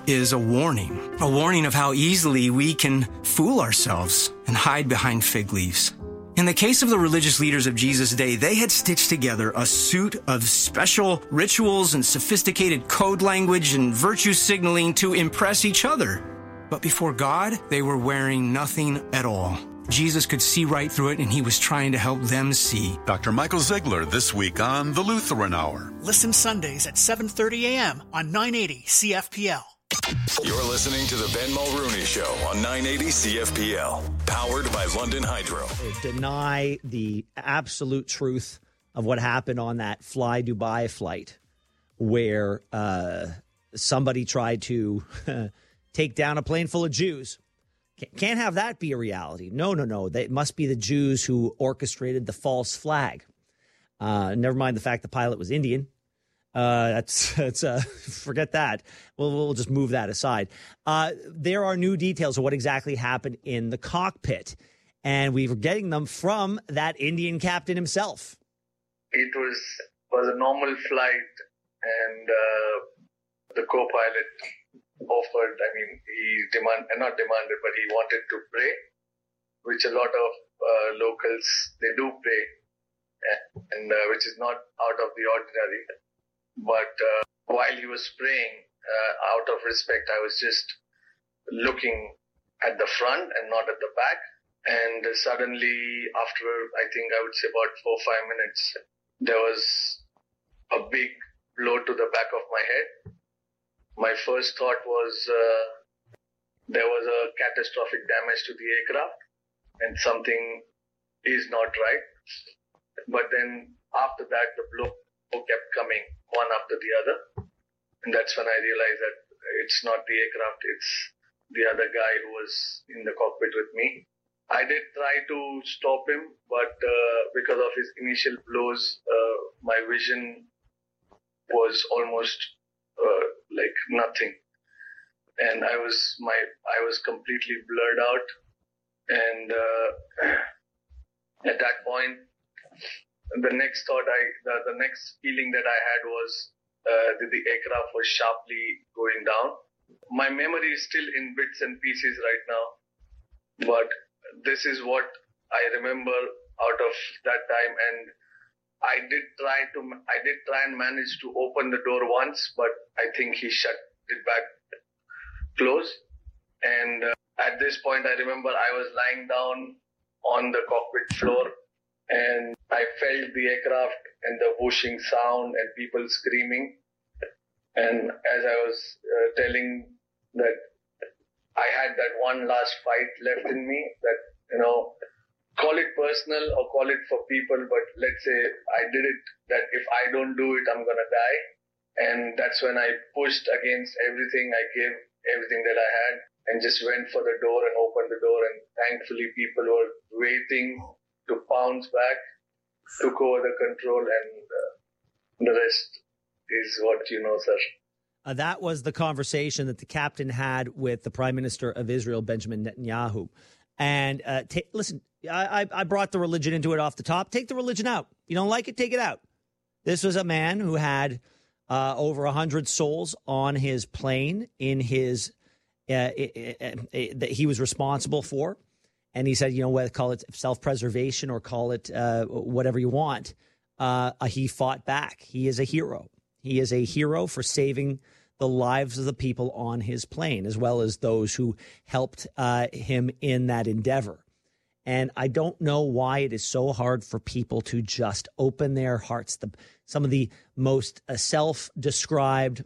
is a warning of how easily we can fool ourselves and hide behind fig leaves. In the case of the religious leaders of Jesus' day, they had stitched together a suit of special rituals and sophisticated code language and virtue signaling to impress each other. But before God, they were wearing nothing at all. Jesus could see right through it, and he was trying to help them see. Dr. Michael Ziegler this week on The Lutheran Hour. Listen Sundays at 7:30 a.m. on 980 CFPL. You're listening to the Ben Mulrooney Show on 980 CFPL, powered by London Hydro. Deny the absolute truth of what happened on that Fly Dubai flight where somebody tried to take down a plane full of Jews. Can't have that be a reality. No. It must be the Jews who orchestrated the false flag. Never mind the fact the pilot was Indian. Forget that. We'll just move that aside. There are new details of what exactly happened in the cockpit, and we were getting them from that Indian captain himself. It was a normal flight, and the co-pilot offered, he not demanded, but he wanted to pray, which a lot of locals, they do pray, and which is not out of the ordinary. But while he was praying, out of respect, I was just looking at the front and not at the back. And suddenly, after, I think I would say about 4-5 minutes, there was a big blow to the back of my head. My first thought was there was a catastrophic damage to the aircraft and something is not right. But then after that, the blow kept coming one after the other. And that's when I realized that it's not the aircraft, it's the other guy who was in the cockpit with me. I did try to stop him, but because of his initial blows, my vision was almost like nothing, and I was completely blurred out. And at that point, the next feeling that I had was that the aircraft was sharply going down. My memory is still in bits and pieces right now, but this is what I remember out of that time. And I did try and manage to open the door once, but I think he shut it back close. And at this point, I remember I was lying down on the cockpit floor, and I felt the aircraft and the whooshing sound and people screaming. And as I was telling that I had that one last fight left in me, that, call it personal or call it for people, but let's say I did it, that if I don't do it, I'm going to die. And that's when I pushed against everything. I gave everything that I had and just went for the door and opened the door. And thankfully, people were waiting to pounce back, took over the control, and the rest is what you know, sir. That was the conversation that the captain had with the Prime Minister of Israel, Benjamin Netanyahu. And listen, I brought the religion into it off the top. Take the religion out. You don't like it, take it out. This was a man who had over 100 souls on his plane in his that he was responsible for. And he said, call it self-preservation or call it whatever you want. He fought back. He is a hero. He is a hero for saving the lives of the people on his plane, as well as those who helped him in that endeavor. And I don't know why it is so hard for people to just open their hearts. Some of the most self-described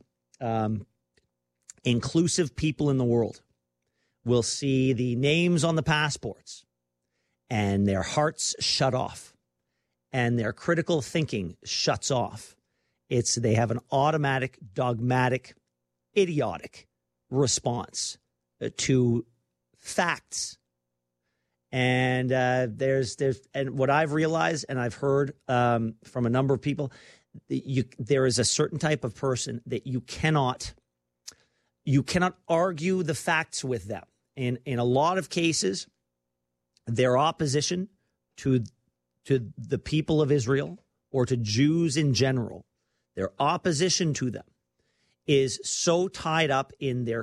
inclusive people in the world will see the names on the passports and their hearts shut off and their critical thinking shuts off. They have an automatic, dogmatic, idiotic response to facts. And there's what I've realized, and I've heard from a number of people, there is a certain type of person that you cannot argue the facts with them. In a lot of cases, their opposition to the people of Israel or to Jews in general, their opposition to them is so tied up in their